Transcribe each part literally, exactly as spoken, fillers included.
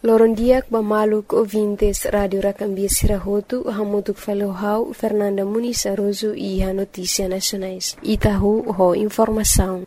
Lorondiak bamaluk ouvintes Radio Racambia Sirahotu, hamutuk falohau Fernanda Muniz Aroso e a Notícia Nacionais. Itahu ho informação.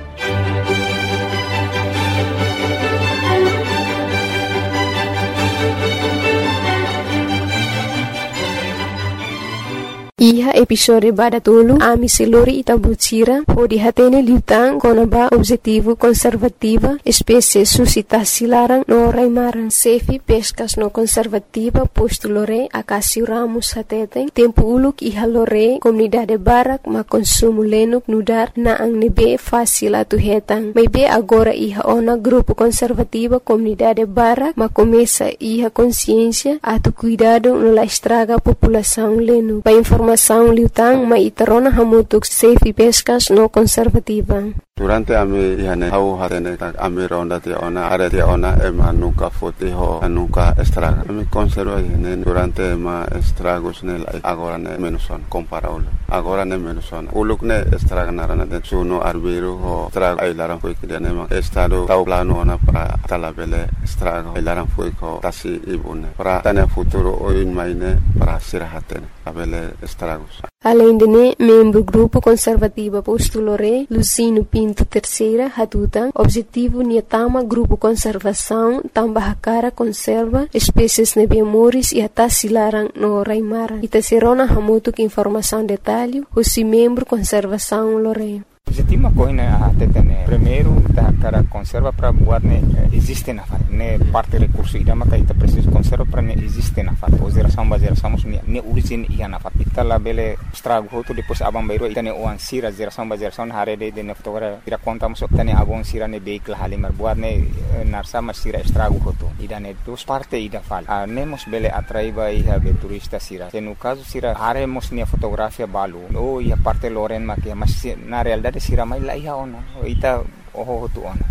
Iha episode badatulu ami seluri itabutira ho dihatene liutang konaba objetivo conservativa espécie suscitasi larang no raimaran sefi pescas no conservativa posto lore akasi ramus hateten tempo uluk iha lore comunidade barak ma consumo lenuk nudar na ang nebe fácil atu hetang maybe agora iha ona grupo conservativa comunidade barak ma começa iha consciência atu cuidado no la estraga população lenu pa informação liutang ma itarona hamutuk safe pescas no conservativa. Durante ami ihane hau hatene ami ronda te ona are te ona ema nunca fote ho nunca estraga. Ami conserva ihane durante ma estragos nel agora ne menuson comparable. Agora ne menuson. Uluk ne estraga narana de suno arbiro ho estraga ai laran foi que ne ma estado tau plano ona para talabele estraga ai laran foi ko tasi ibune. Para tane futuro oin maine para sirahatene abele estragos. Além de ne, membro grupo conservativa postulore Lucino Pinto Terceira Hatuta, objetivo niatama grupo conservação tambah cara conserva espécies nebemoris e atas silarang no raimara. Itaserona hamutuk informação detalhe, o membro conservação lore. Objetivo coina a tetene. Primeiro, ta cara conserva para buat ne existe na fat. Ne parte recurso ida maka ita preciso conserva para ne existe na fat. O geração ba geração ne ne origin ia na fat. Ita la bele strago hoto depois abang bairo ita ne oan sira geração ba geração hare de de ne fotogra ira conta mo tane abon sira ne vehicle halimar buat ne narsa mas sira strago hoto. Ida ne dos parte ida fal. A nemos bele atraiba iha be turista sira. Se no caso sira hare mos ne fotografia balu. O ia parte loren makia mas na realidade sira mai la iha ona ita oho tu ona